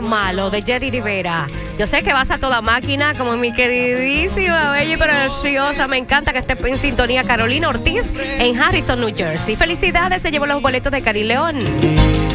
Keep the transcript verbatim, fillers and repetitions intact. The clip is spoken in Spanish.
malo de Jerry Rivera. Yo sé que vas a toda máquina como mi queridísima, bella y preciosa. Me encanta que esté en sintonía Carolina Ortiz en Harrison, New Jersey. Felicidades, se llevó los boletos de Cari León.